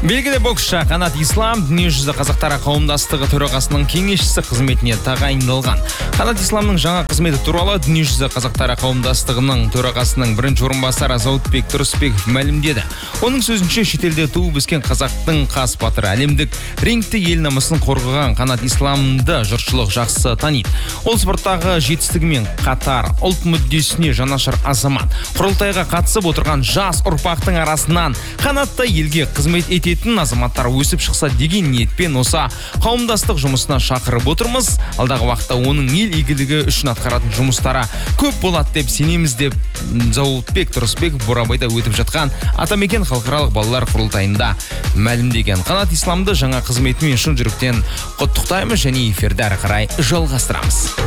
Белгілі боксшы Қанат Ислам дүниежүзі қазақтары қауымдастығы төрағасының кеңесшісі қызметіне тағайындалған. Қанат Исламның жаңа қызметі туралы дүниежүзі қазақтары қауымдастығының төрағасының бірінші орынбасары Зауытбек Тұрысбеков мәлімдеді. Оның сөзінше шетелде туып өскен қазақтың қас батыры, әлемдік рингте ел намысын қорғаған Қанат Исламды жұртшылық жақсы таниды. Ол спорттағы жетістігімен қатар ұлт мүддесіне жанашыр азамат. Құрылтайға қатысып отырған жас ұрпақтың арасынан Қанаттай елге қызмет ететін азаматтар өсіп шықса деген ниетпен осы қауымдастық жұмысына шақырып отырмыз. Алдағы уақытта оның ел игілігі үшін атқаратын жұмыстары көп болады деп сенеміз деп Зауытбек Тұрысбеков Бурабайда өтіп жатқан Атамекен халықаралық балалар құрылтайында мәлімдеген. Қанат Исламды жаңа қызметімен шын жүректен құттықтаймыз және эфирді әрі қарай жалғастырамыз.